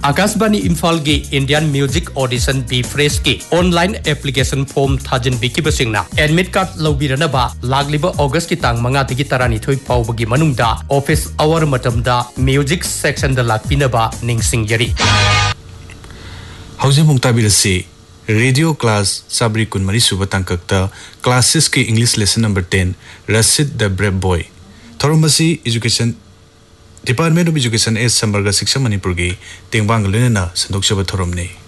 आकाशवाणी इम्फाल की Indian music audition B fresh की online application form थाजन बिकिबसिंगना admit card लौबिरनबा लागलिबा अगस्त की तांग मंगा तगी तरानिथोई फाउबगी मनुंगदा ऑफिस आवर मतमदा म्यूजिक सेक्शन दा लाक्पिनबा निंगसिंगयरी हौजे मुक्ताबिरसी रेडियो क्लास साबरी कुनमरी सुबह तंककता क्लासेस के इंग्लिश लेसन नंबर 10 रसिद the brave boy थोरमसी education department of education S संबर्ग शिक्षा मणिपुर की तेंबांग लेना संदोक्सब थोरमने